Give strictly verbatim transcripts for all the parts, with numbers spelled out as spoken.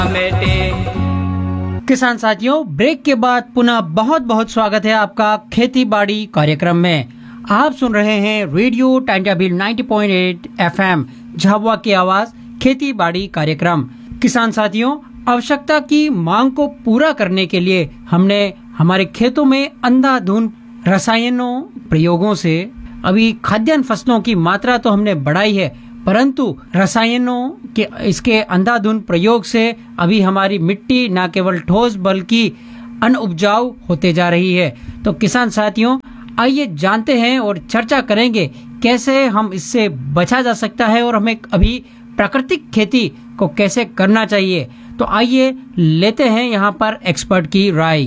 किसान साथियों, ब्रेक के बाद पुनः बहुत बहुत स्वागत है आपका खेती बाड़ी कार्यक्रम में। आप सुन रहे हैं रेडियो टाइंटाबिल नब्बे पॉइंट आठ एफएम झाबुआ की आवाज खेती बाड़ी कार्यक्रम। किसान साथियों, आवश्यकता की मांग को पूरा करने के लिए हमने हमारे खेतों में अंधाधुंध रसायनों प्रयोगों से अभी खाद्यान्न फसलों की मात्रा तो हमने बढ़ाई है, परंतु रसायनों के इसके अंधाधुंध प्रयोग से अभी हमारी मिट्टी न केवल ठोस बल्कि अनउपजाऊ होते जा रही है। तो किसान साथियों, आइए जानते हैं और चर्चा करेंगे कैसे हम इससे बचा जा सकता है और हमें अभी प्राकृतिक खेती को कैसे करना चाहिए। तो आइए लेते हैं यहाँ पर एक्सपर्ट की राय।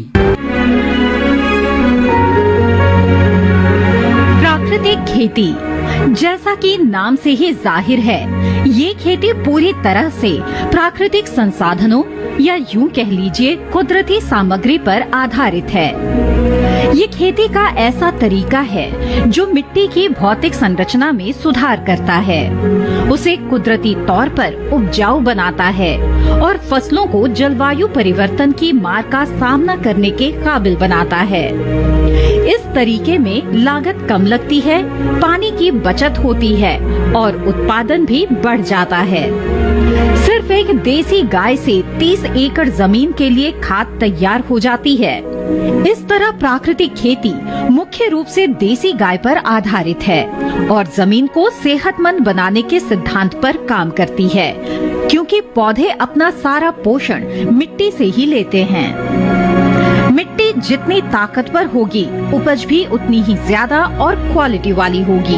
प्राकृतिक खेती, जैसा कि नाम से ही जाहिर है, ये खेती पूरी तरह से प्राकृतिक संसाधनों या यूं कह लीजिए कुदरती सामग्री पर आधारित है। ये खेती का ऐसा तरीका है जो मिट्टी की भौतिक संरचना में सुधार करता है, उसे कुदरती तौर पर उपजाऊ बनाता है और फसलों को जलवायु परिवर्तन की मार का सामना करने के काबिल बनाता है। इस तरीके में लागत कम लगती है, पानी की बचत होती है और उत्पादन भी बढ़ जाता है। सिर्फ एक देसी गाय से तीस एकड़ जमीन के लिए खाद तैयार हो जाती है। इस तरह प्राकृतिक खेती मुख्य रूप से देसी गाय पर आधारित है और जमीन को सेहतमंद बनाने के सिद्धांत पर काम करती है, क्योंकि पौधे अपना सारा पोषण मिट्टी से ही लेते हैं। मिट्टी जितनी ताकतवर होगी, उपज भी उतनी ही ज्यादा और क्वालिटी वाली होगी।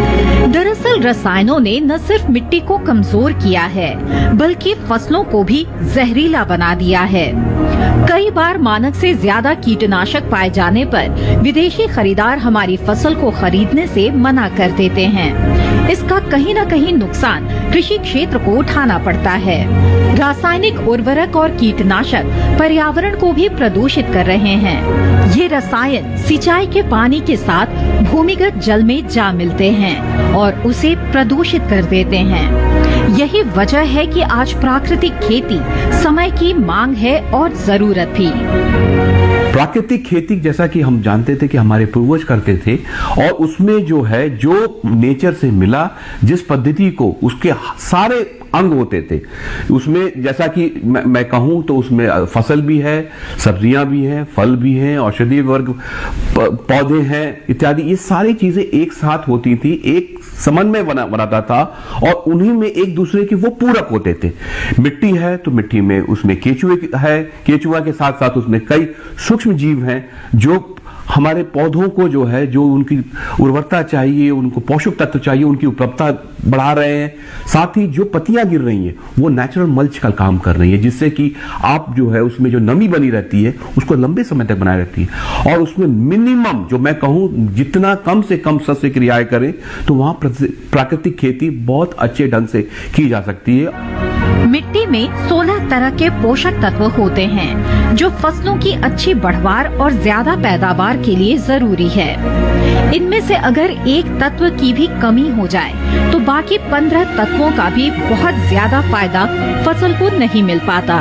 दरअसल रसायनों ने न सिर्फ मिट्टी को कमजोर किया है, बल्कि फसलों को भी जहरीला बना दिया है। कई बार मानक से ज्यादा कीटनाशक पाए जाने पर विदेशी खरीदार हमारी फसल को खरीदने से मना कर देते हैं। इसका कहीं न कहीं नुकसान कृषि क्षेत्र को उठाना पड़ता है। रासायनिक उर्वरक और कीटनाशक पर्यावरण को भी प्रदूषित कर रहे हैं। ये रसायन सिंचाई के पानी के साथ भूमिगत जल में जा मिलते हैं और उसे प्रदूषित कर देते हैं। यही वजह है कि आज प्राकृतिक खेती समय की मांग है और जरूरत भी। प्राकृतिक खेती जैसा कि हम जानते थे कि हमारे पूर्वज करते थे, और उसमें जो है जो नेचर से मिला, जिस पद्धति को उसके सारे अंग होते थे, उसमें जैसा कि मैं, मैं कहूं तो उसमें फसल भी है, सब्जियां भी हैं, फल भी हैं, औषधीय वर्ग पौधे हैं इत्यादि, ये सारी चीजें एक साथ होती थी, एक समन्वय बना बनाता था और उन्हीं में एक दूसरे के वो पूरक होते थे। मिट्टी है तो मिट्टी में उसमें केचुए है, केचुआ के साथ साथ उसमें कई सूक्ष्म जीव हैं जो हमारे पौधों को जो है जो उनकी उर्वरता चाहिए, उनको पोषक तत्व चाहिए, उनकी उपलब्धता बढ़ा रहे हैं। साथ ही जो पत्तियां गिर रही हैं वो नेचुरल मल्च का काम कर रही है, जिससे कि आप जो है उसमें जो नमी बनी रहती है उसको लंबे समय तक बनाए रहती है। और उसमें मिनिमम जो मैं कहूं जितना कम से कम शस्य क्रियाएं करें तो वहां प्राकृतिक खेती बहुत अच्छे ढंग से की जा सकती है। मिट्टी में सोलह तरह के पोषक तत्व होते हैं जो फसलों की अच्छी बढ़वार और ज्यादा पैदावार के लिए जरूरी है। इनमें से अगर एक तत्व की भी कमी हो जाए तो बाकी पंद्रह तत्वों का भी बहुत ज्यादा फायदा फसल को नहीं मिल पाता।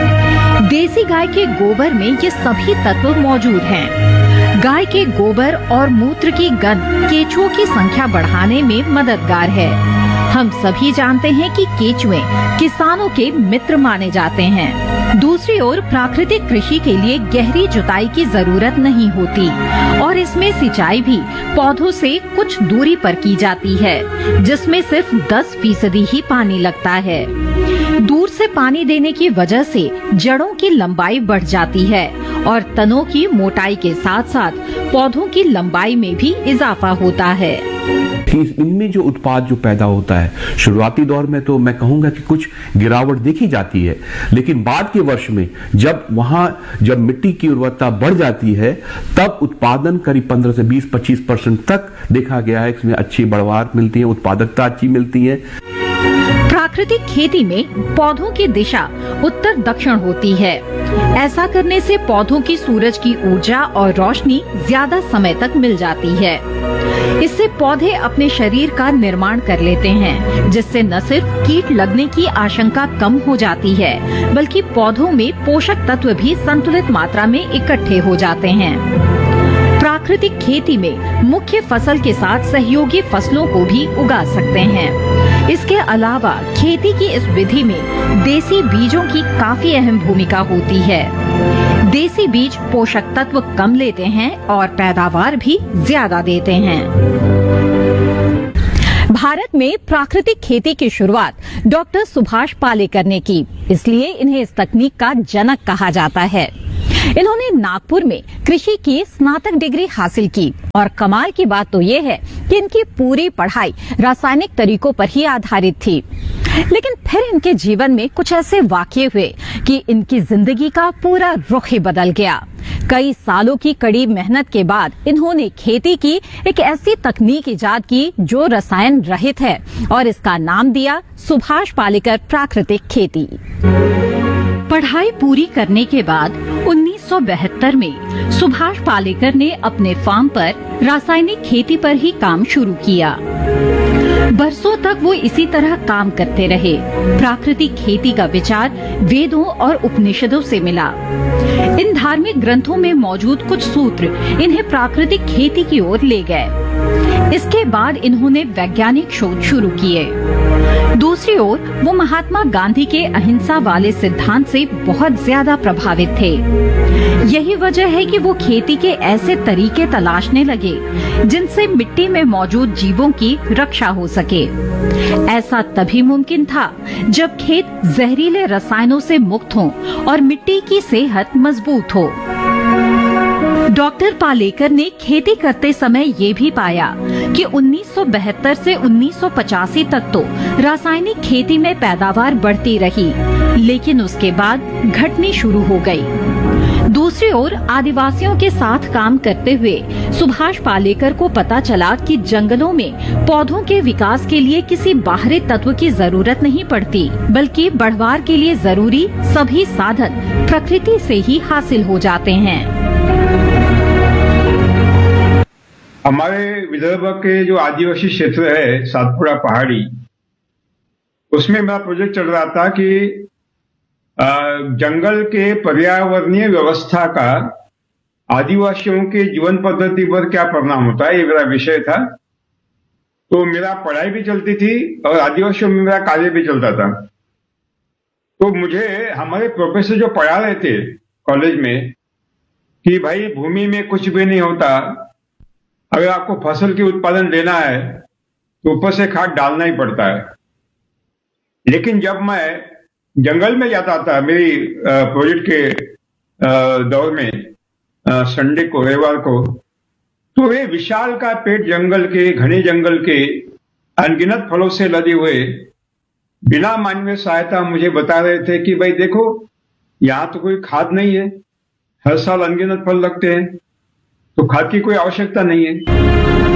देसी गाय के गोबर में ये सभी तत्व मौजूद हैं। गाय के गोबर और मूत्र की गंध केचुओं की संख्या बढ़ाने में मददगार है। हम सभी जानते हैं कि केचुए किसानों के मित्र माने जाते हैं। दूसरी ओर प्राकृतिक कृषि के लिए गहरी जुताई की जरूरत नहीं होती और इसमें सिंचाई भी पौधों से कुछ दूरी पर की जाती है, जिसमें सिर्फ दस फीसदी ही पानी लगता है। दूर से पानी देने की वजह से जड़ों की लंबाई बढ़ जाती है और तनों की मोटाई के साथ साथ पौधों की लंबाई में भी इजाफा होता है। इनमें जो उत्पाद जो पैदा होता है, शुरुआती दौर में तो मैं कहूंगा कि कुछ गिरावट देखी जाती है, लेकिन बाद के वर्ष में जब वहां जब मिट्टी की उर्वरता बढ़ जाती है तब उत्पादन करीब पंद्रह से बीस पच्चीस परसेंट तक देखा गया है। इसमें अच्छी बढ़वार मिलती है, उत्पादकता अच्छी मिलती है। प्राकृतिक खेती में पौधों की दिशा उत्तर दक्षिण होती है। ऐसा करने से पौधों की सूरज की ऊर्जा और रोशनी ज्यादा समय तक मिल जाती है। इससे पौधे अपने शरीर का निर्माण कर लेते हैं, जिससे न सिर्फ कीट लगने की आशंका कम हो जाती है, बल्कि पौधों में पोषक तत्व भी संतुलित मात्रा में इकट्ठे हो जाते हैं। प्राकृतिक खेती में मुख्य फसल के साथ सहयोगी फसलों को भी उगा सकते हैं। इसके अलावा खेती की इस विधि में देसी बीजों की काफी अहम भूमिका होती है। देसी बीज पोषक तत्व कम लेते हैं और पैदावार भी ज्यादा देते हैं। भारत में प्राकृतिक खेती की शुरुआत डॉक्टर सुभाष पालेकर ने की, इसलिए इन्हें इस तकनीक का जनक कहा जाता है। इन्होंने नागपुर में कृषि की स्नातक डिग्री हासिल की और कमाल की बात तो ये है कि इनकी पूरी पढ़ाई रासायनिक तरीकों पर ही आधारित थी। लेकिन फिर इनके जीवन में कुछ ऐसे वाकये हुए कि इनकी जिंदगी का पूरा रुख ही बदल गया। कई सालों की कड़ी मेहनत के बाद इन्होंने खेती की एक ऐसी तकनीक इजाद की जो रसायन रहित है और इसका नाम दिया सुभाष पालेकर प्राकृतिक खेती। पढ़ाई पूरी करने के बाद उन्नीस सौ बहत्तर में सुभाष पालेकर ने अपने फार्म पर रासायनिक खेती पर ही काम शुरू किया। बरसों तक वो इसी तरह काम करते रहे। प्राकृतिक खेती का विचार वेदों और उपनिषदों से मिला। इन धार्मिक ग्रंथों में मौजूद कुछ सूत्र इन्हें प्राकृतिक खेती की ओर ले गए। इसके बाद इन्होंने वैज्ञानिक शोध शुरू किए। दूसरी ओर वो महात्मा गांधी के अहिंसा वाले सिद्धांत से बहुत ज्यादा प्रभावित थे। यही वजह है कि वो खेती के ऐसे तरीके तलाशने लगे जिनसे मिट्टी में मौजूद जीवों की रक्षा हो सके। ऐसा तभी मुमकिन था जब खेत जहरीले रसायनों से मुक्त हो और मिट्टी की सेहत मजबूत हो। डॉक्टर पालेकर ने खेती करते समय ये भी पाया कि उन्नीस सौ बहत्तर से उन्नीस सौ पचासी तक तो रासायनिक खेती में पैदावार बढ़ती रही, लेकिन उसके बाद घटनी शुरू हो गई। दूसरी ओर आदिवासियों के साथ काम करते हुए सुभाष पालेकर को पता चला कि जंगलों में पौधों के विकास के लिए किसी बाहरी तत्व की जरूरत नहीं पड़ती, बल्कि बढ़वार के लिए जरूरी सभी साधन प्रकृति से ही हासिल हो जाते हैं। हमारे विदर्भ के जो आदिवासी क्षेत्र है सातपुड़ा पहाड़ी, उसमें मेरा प्रोजेक्ट चल रहा था कि जंगल के पर्यावरणीय व्यवस्था का आदिवासियों के जीवन पद्धति पर क्या परिणाम होता है, ये मेरा विषय था। तो मेरा पढ़ाई भी चलती थी और आदिवासियों में मेरा कार्य भी चलता था। तो मुझे हमारे प्रोफेसर जो पढ़ा रहे थे कॉलेज में कि भाई भूमि में कुछ भी नहीं होता, अगर आपको फसल की उत्पादन लेना है तो ऊपर से खाद डालना ही पड़ता है। लेकिन जब मैं जंगल में जाता था मेरी प्रोजेक्ट के दौर में, संडे को रविवार को, तो वे विशाल का पेट जंगल के, घने जंगल के अनगिनत फलों से लदे हुए बिना मानवीय सहायता मुझे बता रहे थे कि भाई देखो यहां तो कोई खाद नहीं है, हर साल अनगिनत फल लगते हैं, तो खाद की कोई आवश्यकता नहीं है।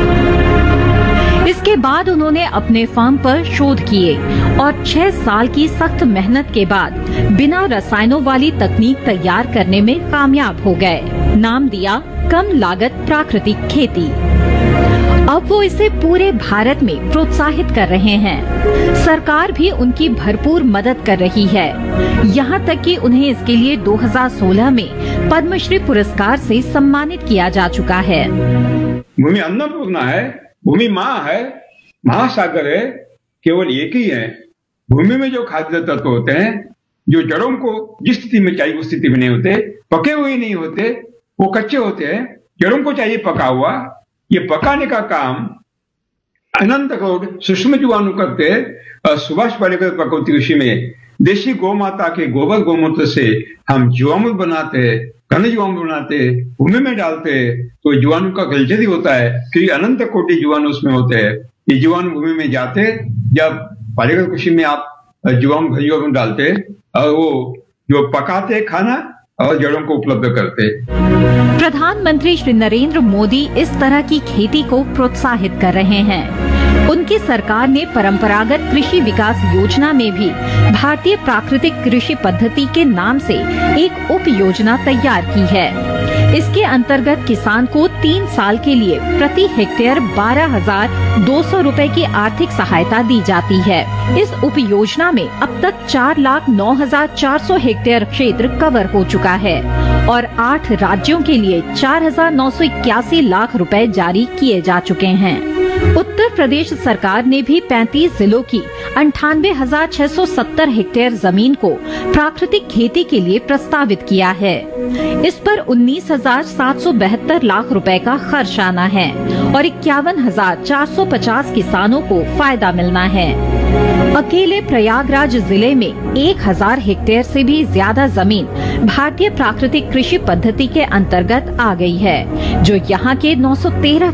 इसके बाद उन्होंने अपने फार्म पर शोध किए और छह साल की सख्त मेहनत के बाद बिना रसायनों वाली तकनीक तैयार करने में कामयाब हो गए। नाम दिया कम लागत प्राकृतिक खेती। अब वो इसे पूरे भारत में प्रोत्साहित कर रहे हैं। सरकार भी उनकी भरपूर मदद कर रही है। यहाँ तक कि उन्हें इसके लिए दो हज़ार सोलह में पद्मश्री पुरस्कार से सम्मानित किया जा चुका है। भूमि अन्नपूर्णा है, भूमि माँ है, महासागर है, केवल एक ही है। भूमि में जो खाद्य तत्व होते हैं, जो जड़ों को जिस स्थिति में चाहिए उस स्थिति में नहीं होते, पके हुए नहीं होते, वो कच्चे होते हैं। जड़ों को चाहिए पका हुआ। ये पकाने का काम अनंत करोड़ सूक्ष्म जीवाणु करते हैं। सुभाष पालेकर प्रकृति कृषि में देशी गौ माता के गोबर गोमूत्र से हम जीवामृत बनाते हैं, घन जीवाणु बनाते हैं, भूमि में डालते हैं, तो जीवाणु का कल्चर ही होता है क्योंकि अनंत कोटि जीवाणु उसमें होते हैं। ये जीवाणु भूमि में जाते हैं, जब पालेकर कृषि में आप जीवाणु घन जीवाणु डालते हैं और वो जो पकाते हैं खाना और जड़ों को उपलब्ध करते। प्रधानमंत्री श्री नरेंद्र मोदी इस तरह की खेती को प्रोत्साहित कर रहे हैं। उनकी सरकार ने परंपरागत कृषि विकास योजना में भी भारतीय प्राकृतिक कृषि पद्धति के नाम से एक उप योजना तैयार की है। इसके अंतर्गत किसान को तीन साल के लिए प्रति हेक्टेयर बारह हजार दो सौ रूपए की आर्थिक सहायता दी जाती है। इस उप योजना में अब तक चार लाख नौ हजार चार सौ हेक्टेयर क्षेत्र कवर हो चुका है और आठ राज्यों के लिए चार हजार नौ सौ इक्यासी लाख रुपए जारी किए जा चुके हैं। उत्तर प्रदेश सरकार ने भी पैंतीस जिलों की अंठानवे हजार छह सौ सत्तर हेक्टेयर जमीन को प्राकृतिक खेती के लिए प्रस्तावित किया है। इस पर उन्नीस हजार सात सौ बहत्तर लाख रुपए का खर्च आना है और इक्यावन हजार चार सौ पचास किसानों को फायदा मिलना है। अकेले प्रयागराज जिले में एक हजार हेक्टेयर से भी ज्यादा जमीन भारतीय प्राकृतिक कृषि पद्धति के अंतर्गत आ गई है, जो यहाँ के नौ सौ तेरह